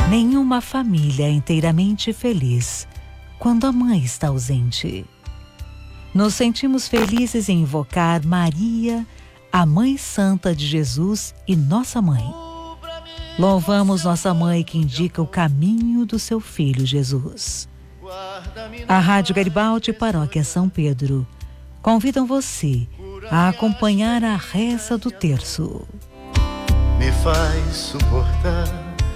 Nenhuma família é inteiramente feliz quando a mãe está ausente. Nos sentimos felizes em invocar Maria, a Mãe Santa de Jesus e nossa mãe. Louvamos nossa mãe que indica o caminho do seu filho Jesus. A Rádio Garibaldi e Paróquia São Pedro convidam você a acompanhar a reza do terço. Me faz suportar.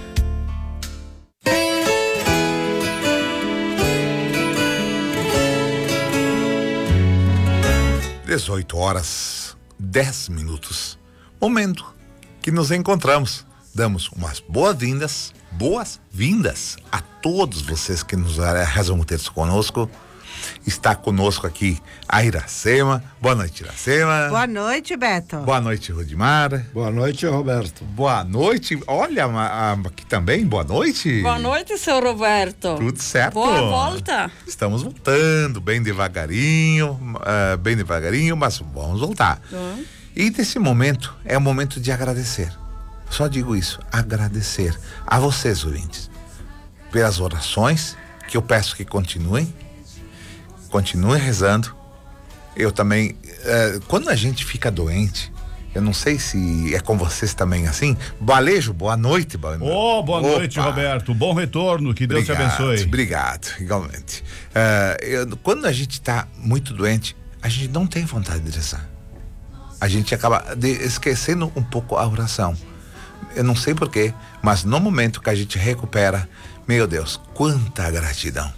18h10. Momento que nos encontramos. Damos umas boas-vindas a todos vocês que nos rezam o terço conosco. Está conosco aqui a Iracema. Boa noite, Iracema. Boa noite, Beto. Boa noite, Rudimar. Boa noite, Roberto. Boa noite. Olha, aqui também, boa noite. Boa noite, seu Roberto. Tudo certo? Boa volta. Estamos voltando, bem devagarinho, mas vamos voltar. E nesse momento, é o momento de agradecer. Só digo isso, agradecer a vocês, ouvintes, pelas orações, que eu peço que continuem rezando. Eu também, quando a gente fica doente, eu não sei se é com vocês também assim. Balejo, boa noite. Boa noite, Roberto. Bom retorno, que Deus te abençoe. Obrigado, igualmente. Quando a gente está muito doente, a gente não tem vontade de rezar. A gente acaba esquecendo um pouco a oração. Eu não sei porquê, mas no momento que a gente recupera, meu Deus, quanta gratidão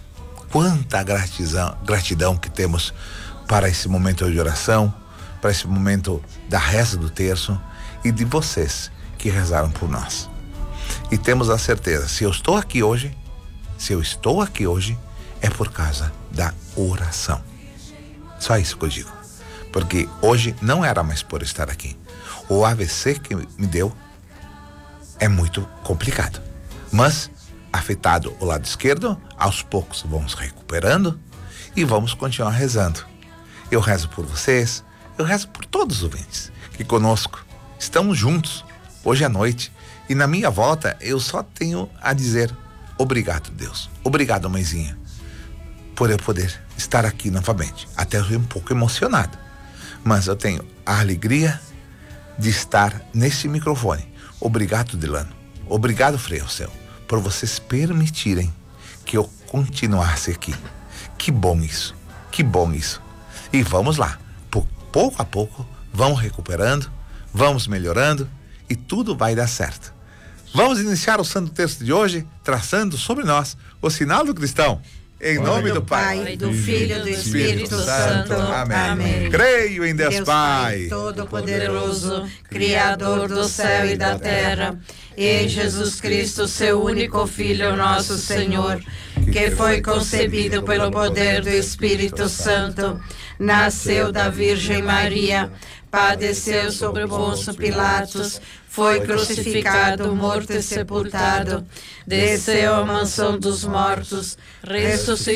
que temos para esse momento de oração, para esse momento da reza do terço e de vocês que rezaram por nós. E temos a certeza, se eu estou aqui hoje, é por causa da oração. Só isso que eu digo. Porque hoje não era mais por estar aqui. O AVC que me deu é muito complicado. Mas, afetado o lado esquerdo, aos poucos vamos recuperando e vamos continuar rezando. Eu rezo por vocês, eu rezo por todos os ouvintes que conosco estamos juntos hoje à noite. E na minha volta eu só tenho a dizer obrigado, Deus. Obrigado, mãezinha, por eu poder estar aqui novamente. Até eu fui um pouco emocionado, mas eu tenho a alegria de estar nesse microfone. Obrigado, Delano. Obrigado, Frei Céu, por vocês permitirem que eu continuasse aqui. Que bom isso. E vamos lá. Pouco a pouco, vamos recuperando, vamos melhorando e tudo vai dar certo. Vamos iniciar o Santo Terço de hoje, traçando sobre nós o sinal do cristão. Em nome do Pai, do Filho e do Espírito Santo. Amém. Creio em Deus Pai, Todo-Poderoso, Criador do céu e da terra, e em Jesus Cristo, seu único Filho, nosso Senhor, que foi concebido pelo poder do Espírito Santo, nasceu da Virgem Maria, padeceu sob Pôncio Pilatos, foi crucificado, morto e sepultado, desceu à mansão dos mortos, ressuscitou